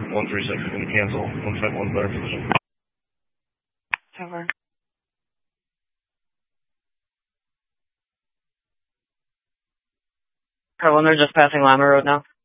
136 is going to cancel. 151 better position. Over. Carl, they're just passing Lima Road now.